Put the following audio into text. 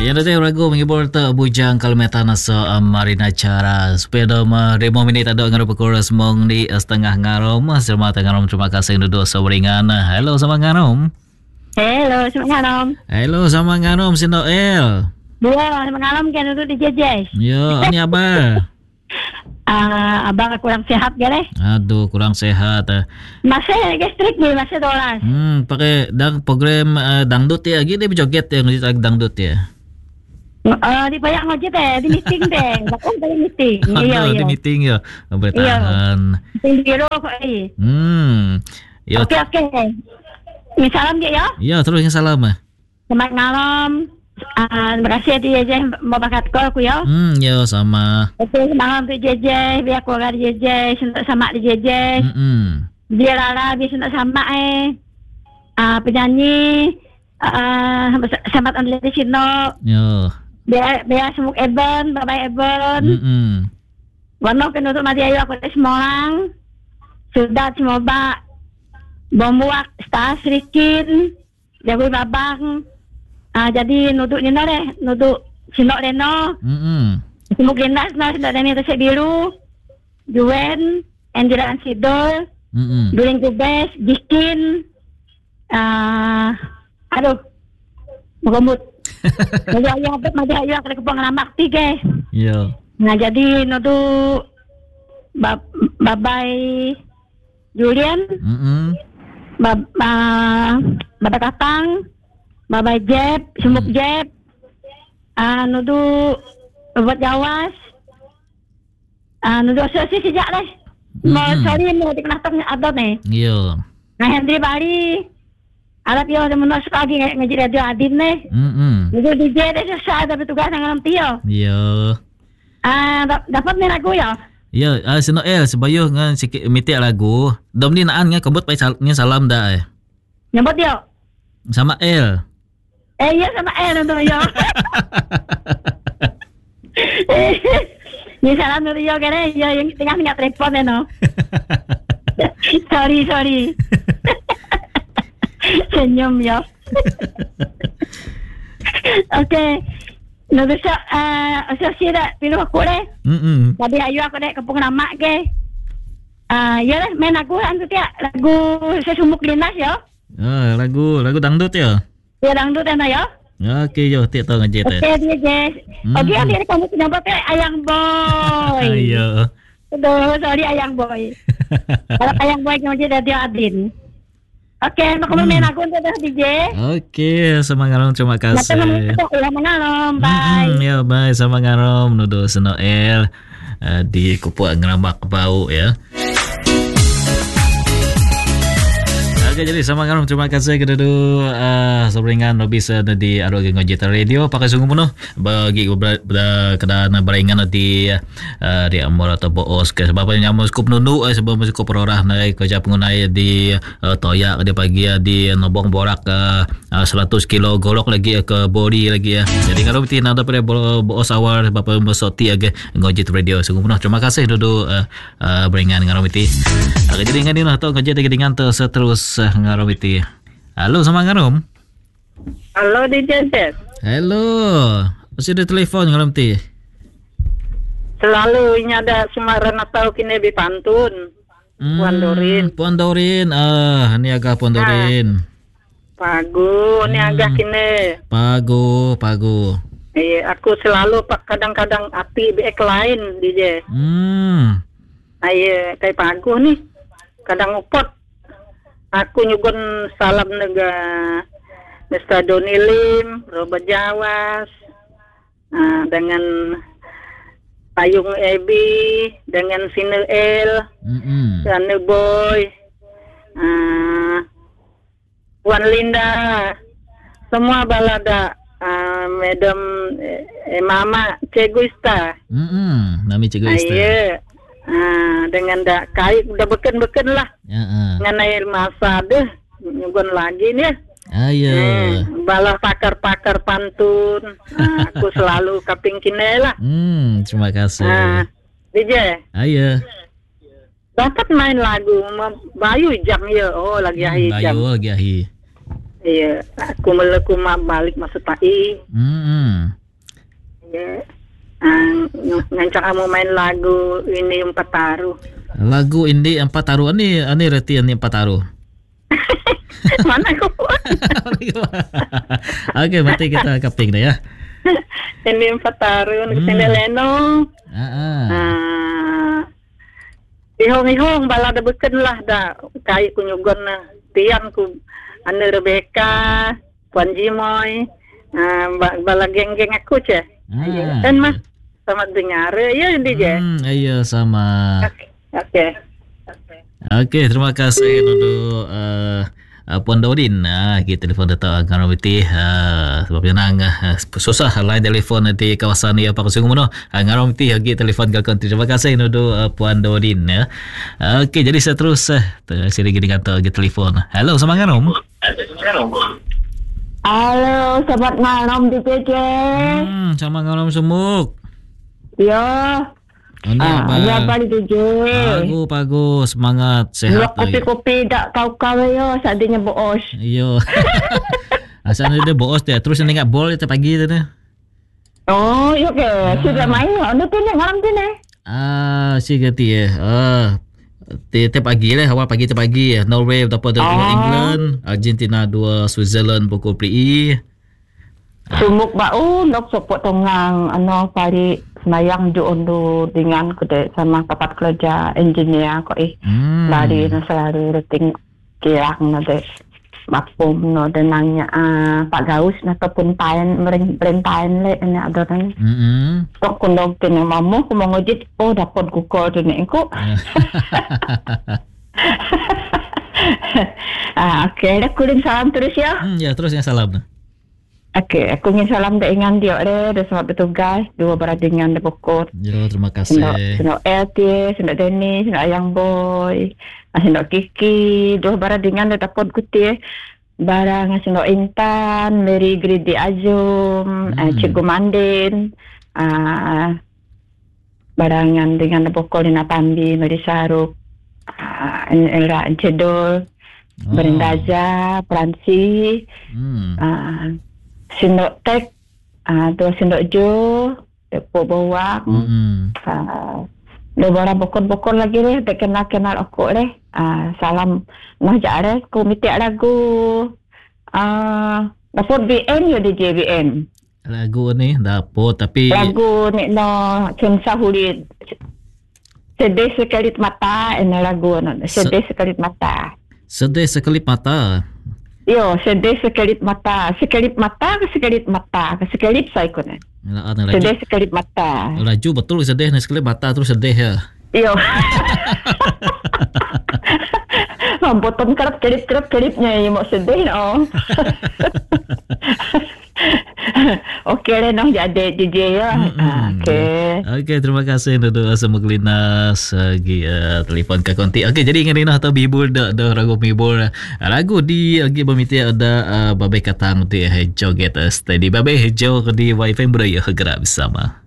Yang datang ragu menghibur tak bujang kalmetana so marina cara supaya doma 5 minit ada ngaruh perkuras mong di setengah ngarom selamat ngarom terima kasih duduk seweringan. Hello sama ngarom. Hello sama ngarom. Hello sama ngarom si Noel. Dua sama ngarom kan duduk di jejes. Yo, ini abang. Abang kurang sehat gak Aduh, kurang sehat. Masih gastrik nih, masih dolas. Pakai program dangdut ya, gini berjoget ya, ngejit dangdut ya. Di banyak ngojit di meeting deh. Bakal dari meeting. Iya, di meeting ya. Bertahan. Meeting biru kok ini. Oke. Ini salam dia ya. Iya, terus yang salam. Selamat malam. Terima kasih di JJ mau bakat call ku ya. Ya sama. Oke, malam di JJ, biar keluarga di JJ, sentak sama di JJ. Dia Lala biar sentak sama penyanyi Samat Andli di Sino. Yo. Biar semuk Eben, bye-bye Eben. Warna penutup mati ayu aku di Semarang. Sudah semoga Bombuak, Stas, Rikin, Jago Babang. Jadi nuduk ni deh, nuduk Sinok Reno. Semuk Lindas, Sinok Reno itu biru. Juen, Endiran Sidol. During Gubes, Dikin. Aduh, mengemut. Jadi ayu aku ke pengalaman tiga. Iya. Nah jadi nuduk Babai Julian. Babai Katang. Babai Jeb, Sumuk Jeb, nudu buat Jawas, nudu sesi sejak deh. Sorry mau dikenal ada nih. Iya. Nah Hendri Bali, ada pio ada menusuk lagi ngaji radio Adin nih. Nudu DJ deh susah ada bertugas dengan Tio. Iya. Dapat nih lagu ya? Iya, si Noel sebayuh ngan sikit mitik lagu. Dom ni naan ngan kebut pai salam dah. Nyebut dia. Sama El. Iya sama El untuk yo. Ni salam untuk yo kene yo yang tengah telepon no. Sorry. Senyum yo. Oke. Nulis asosiasi pilu aku deh. Tadi ayu aku deh kepung nama ke. Ya deh main lagu antu ya lagu sesumuk linas yo. Lagu dangdut ya. Ya dangdut ya. Oke yo, tik tahu ngejit. Oke dia guys. Oke dia kamu nyampe Ayang Boy. Ayo. Aduh, sorry Ayang Boy. Kalau Ayang Boy ngejit dari Adin. Oke, mau main lagu untuk DJ. Oke, sama ngarom terima kasih. Ngarom, bye. Ya bye sama ngarom nuduh Noel di Kupuk Ngeramak Bau ya. Oke, jadi sama ngarom terima kasih kedudu seberingan bisa di Aroge Ngojit Radio pakai sungguh penuh bagi kedana beringan di Amor atau Boos ke sebab nyamu skup nundu sebab skup perorah naik kerja pengunai di Toyak di pagi di Nobong Borak 100 kilo golok lagi ke body lagi ya. Jadi ngarom ti nada pada Boos awal bapa mesoti age Ngojit Radio sungguh penuh terima kasih dudu beringan ngarom ti. Jadi ngan dina to ngojit dengan terus ngarom itu. Halo sama ngarom. Halo DJ Ted. Halo. Masih ada telepon ngarom ti. Selalu ini ada Sumaran atau kini di Pantun. Puan Dorin. Ini agak Puan Dorin. Pagu, ini agak kini. Pagu. Iya, aku selalu kadang-kadang api BX lain DJ. Iya, kayak Pagu nih. Kadang upot. Aku nyugun salam nega Mr. Doni Lim, Robert Jawas, dengan Payung Ebi, dengan Sinuel, Rane Boy, Wan Linda, semua balada, Madam Mama Ceguista. Nami Ceguista. Iya. Dengan dak kait udah beken lah. Dengan air masa deh nyugun lagi nih. Ayo. Bala pakar-pakar pantun. Aku selalu kaping kine lah. Terima kasih. DJ. Ayo. Dapat main lagu Bayu jam ya. Oh lagi ahi jam. Bayu lagi ahi. Iya, aku meleku balik masuk PAI. Iya. Ngancak kamu main lagu ini Empat Taruh. Lagu ini Empat Taruh ani reti ini Empat Taruh. Mana aku? Oke, berarti kita kaping dah ya. Ini Empat Taruh nak Leno. Ihong bala da beken lah da kai kunyugon na tiang ku ane Rebecca, Puan Jimoy, bala geng-geng aku je. Dan mah sama dengar ya DJ. Iya sama. Oke, terima kasih untuk Puan Daudin. Kita telefon datang kan berarti sebab nang susah line telefon di kawasan ni apa kusung mono. Ngarom ti lagi telefon ke country. Terima kasih untuk Puan Daudin ya. Okey, jadi saya terus sini dengan telefon. Hello, sama ngarom. Halo, selamat malam DJ. Sama ngarom semuk. Ya. Apa di DJ? Bagus, semangat, sehat lagi. Kopi-kopi tak kau yo, sadenya boos. Iyo. Asal dia boos dia, terus ingat bol itu pagi tu. Oh, iya ke. Sudah main. Ano tu ni ngaram tu ni? Si gati tiap pagi lah, awal pagi tu pagi. Norway dapat England, Argentina 2, Switzerland pukul PI. Sumuk bau nok sopot tongang pari semayang do dengan kude sama tempat kerja engineer ko lari na selalu rating kirang na de mapum no denangnya Pak Gaus na tepun paen merentaen le ene adoran tok kundong kene mamu ko mangojit dapat kuko tu ne ko okey dah kulim salam terus ya. Ya terus yang salam. Okey, aku ingin salam dengan dia le, selamat bertugas, dua beradingan de pokok. Ya, terima kasih. Sino LT, sino Denny, sino Ayang Boy, sino Kiki, dua beradingan de dapat kuti. Barang sino Intan, Mary Gridi Azum, Cikgu Mandin, barangan dengan de pokok Lina Tambi, Mary Saruk, Era Cedol, Berindaza, Pransi, Sindok Tek, tu Sindok Jo, Depo Bawang, Dua pokok lagi deh, tak kenal aku deh. Salam mahjak deh, komite lagu. Dapat BN ya DJ BN. Lagu ni dapat tapi. Lagu ni no Censah Hulit. Sedih sekelip mata, ini lagu no. Sedih sekelip mata. Sedih sekelip mata. Yo, sedih sekelip mata. Sekelip mata ke sekelip mata? Ke sekelip saya ikutnya. Sedih sekelip mata. Laju betul sedih ni sekelip mata terus sedih ya. Yo. Potong kelip-kelipnya mau sedih no. Okey lah noh jadi DJ ya. Okey, terima kasih untuk semua Linas lagi telefon ke konti. Okey, jadi ingin Rina atau bibul dah ragu bibul lagu di lagi bermiti ada babai katang tu hijau get steady babai hijau di wifi budaya gerak bersama.